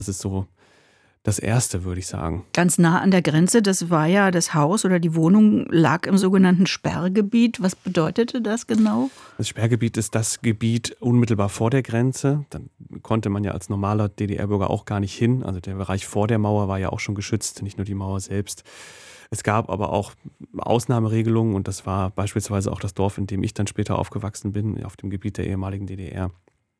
Das ist so das Erste, würde ich sagen. Ganz nah an der Grenze, das war ja das Haus oder die Wohnung lag im sogenannten Sperrgebiet. Was bedeutete das genau? Das Sperrgebiet ist das Gebiet unmittelbar vor der Grenze. Dann konnte man ja als normaler DDR-Bürger auch gar nicht hin. Also der Bereich vor der Mauer war ja auch schon geschützt, nicht nur die Mauer selbst. Es gab aber auch Ausnahmeregelungen und das war beispielsweise auch das Dorf, in dem ich dann später aufgewachsen bin, auf dem Gebiet der ehemaligen DDR,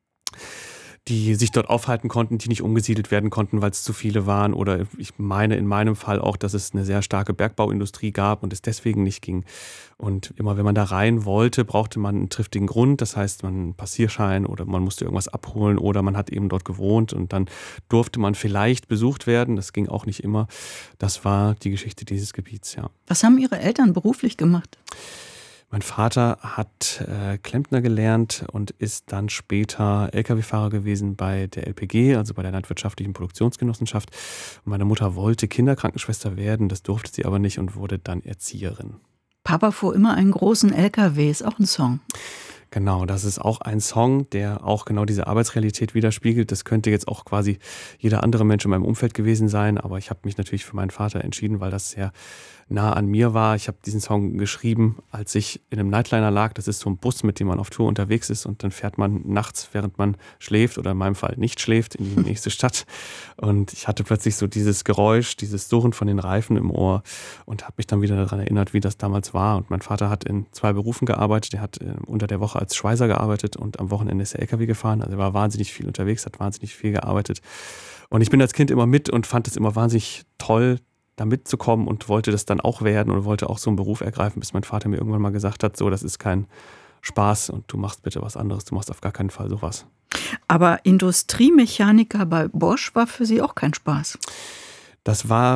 die sich dort aufhalten konnten, die nicht umgesiedelt werden konnten, weil es zu viele waren. Oder ich meine in meinem Fall auch, dass es eine sehr starke Bergbauindustrie gab und es deswegen nicht ging. Und immer wenn man da rein wollte, brauchte man einen triftigen Grund. Das heißt, man einen Passierschein oder man musste irgendwas abholen oder man hat eben dort gewohnt und dann durfte man vielleicht besucht werden. Das ging auch nicht immer. Das war die Geschichte dieses Gebiets, ja. Was haben Ihre Eltern beruflich gemacht? Mein Vater hat Klempner gelernt und ist dann später Lkw-Fahrer gewesen bei der LPG, also bei der Landwirtschaftlichen Produktionsgenossenschaft. Und meine Mutter wollte Kinderkrankenschwester werden, das durfte sie aber nicht und wurde dann Erzieherin. Papa fuhr immer einen großen LKW, ist auch ein Song. Genau, das ist auch ein Song, der auch genau diese Arbeitsrealität widerspiegelt. Das könnte jetzt auch quasi jeder andere Mensch in meinem Umfeld gewesen sein, aber ich habe mich natürlich für meinen Vater entschieden, weil das sehr nah an mir war. Ich habe diesen Song geschrieben, als ich in einem Nightliner lag. Das ist so ein Bus, mit dem man auf Tour unterwegs ist und dann fährt man nachts, während man schläft oder in meinem Fall nicht schläft, in die nächste Stadt. Und ich hatte plötzlich so dieses Geräusch, dieses Surren von den Reifen im Ohr und habe mich dann wieder daran erinnert, wie das damals war. Und mein Vater hat in 2 Berufen gearbeitet. Er hat unter der Woche als Schweißer gearbeitet und am Wochenende ist er LKW gefahren. Also er war wahnsinnig viel unterwegs, hat wahnsinnig viel gearbeitet. Und ich bin als Kind immer mit und fand es immer wahnsinnig toll, da mitzukommen und wollte das dann auch werden und wollte auch so einen Beruf ergreifen, bis mein Vater mir irgendwann mal gesagt hat, so, das ist kein Spaß und du machst bitte was anderes, du machst auf gar keinen Fall sowas. Aber Industriemechaniker bei Bosch war für Sie auch kein Spaß? Das war,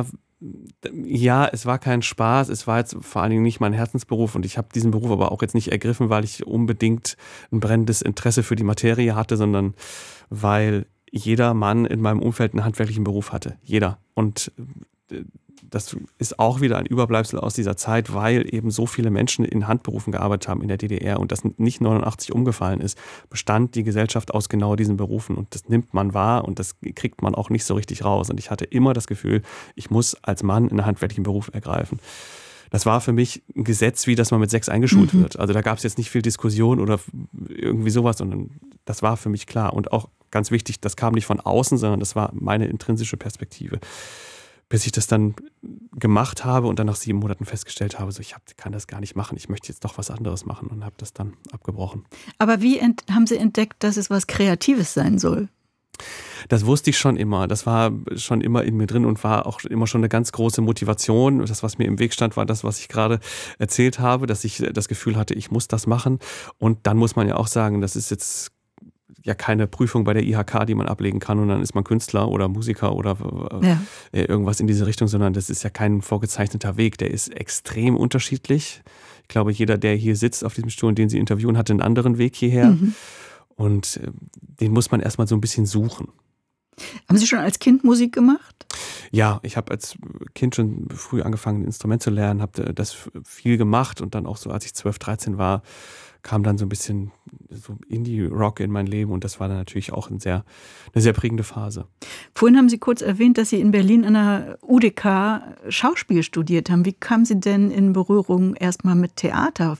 ja, es war kein Spaß, es war jetzt vor allen Dingen nicht mein Herzensberuf und ich habe diesen Beruf aber auch jetzt nicht ergriffen, weil ich unbedingt ein brennendes Interesse für die Materie hatte, sondern weil jeder Mann in meinem Umfeld einen handwerklichen Beruf hatte. Jeder. Und das ist auch wieder ein Überbleibsel aus dieser Zeit, weil eben so viele Menschen in Handberufen gearbeitet haben in der DDR und das nicht 89 umgefallen ist, bestand die Gesellschaft aus genau diesen Berufen und das nimmt man wahr und das kriegt man auch nicht so richtig raus. Und ich hatte immer das Gefühl, ich muss als Mann einen handwerklichen Beruf ergreifen. Das war für mich ein Gesetz, wie dass man mit 6 eingeschult wird. Also da gab es jetzt nicht viel Diskussion oder irgendwie sowas, sondern das war für mich klar. Und auch ganz wichtig, das kam nicht von außen, sondern das war meine intrinsische Perspektive. Bis ich das dann gemacht habe und dann nach 7 Monaten festgestellt habe, so kann das gar nicht machen, ich möchte jetzt doch was anderes machen und habe das dann abgebrochen. Aber wie haben Sie entdeckt, dass es was Kreatives sein soll? Das wusste ich schon immer, das war schon immer in mir drin und war auch immer schon eine ganz große Motivation. Das, was mir im Weg stand, war das, was ich gerade erzählt habe, dass ich das Gefühl hatte, ich muss das machen. Und dann muss man ja auch sagen, das ist jetzt ja keine Prüfung bei der IHK, die man ablegen kann und dann ist man Künstler oder Musiker oder irgendwas in diese Richtung, sondern das ist ja kein vorgezeichneter Weg. Der ist extrem unterschiedlich. Ich glaube, jeder, der hier sitzt auf diesem Stuhl, den Sie interviewen, hatte einen anderen Weg hierher. Und den muss man erstmal so ein bisschen suchen. Haben Sie schon als Kind Musik gemacht? Ja, ich habe als Kind schon früh angefangen, ein Instrument zu lernen, habe das viel gemacht und dann auch so, als ich 12, 13 war, kam dann so ein bisschen so Indie-Rock in mein Leben und das war dann natürlich auch eine sehr prägende Phase. Vorhin haben Sie kurz erwähnt, dass Sie in Berlin an der UDK Schauspiel studiert haben. Wie kamen Sie denn in Berührung erstmal mit Theater?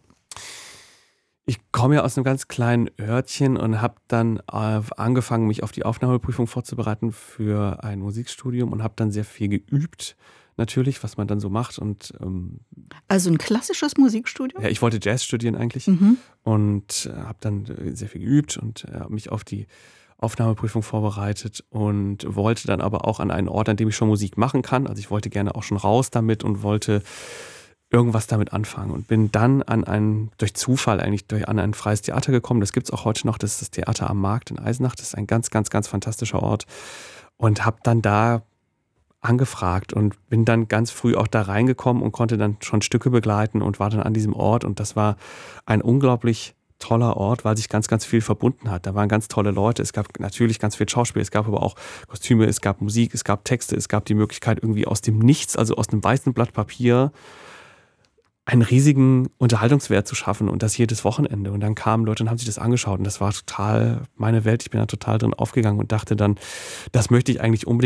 Ich komme ja aus einem ganz kleinen Örtchen und habe dann angefangen, mich auf die Aufnahmeprüfung vorzubereiten für ein Musikstudium und habe dann sehr viel geübt. Natürlich, was man dann so macht. Und, also ein klassisches Musikstudium? Ja, ich wollte Jazz studieren eigentlich und habe dann sehr viel geübt und mich auf die Aufnahmeprüfung vorbereitet und wollte dann aber auch an einen Ort, an dem ich schon Musik machen kann. Also ich wollte gerne auch schon raus damit und wollte irgendwas damit anfangen und bin dann durch Zufall eigentlich an ein freies Theater gekommen. Das gibt es auch heute noch, das ist das Theater am Markt in Eisenach. Das ist ein ganz, ganz, ganz fantastischer Ort und habe dann da angefragt und bin dann ganz früh auch da reingekommen und konnte dann schon Stücke begleiten und war dann an diesem Ort und das war ein unglaublich toller Ort, weil sich ganz, ganz viel verbunden hat. Da waren ganz tolle Leute, es gab natürlich ganz viel Schauspiel, es gab aber auch Kostüme, es gab Musik, es gab Texte, es gab die Möglichkeit irgendwie aus dem Nichts, also aus einem weißen Blatt Papier einen riesigen Unterhaltungswert zu schaffen und das jedes Wochenende. Und dann kamen Leute und haben sich das angeschaut und das war total meine Welt. Ich bin da total drin aufgegangen und dachte dann, das möchte ich eigentlich unbedingt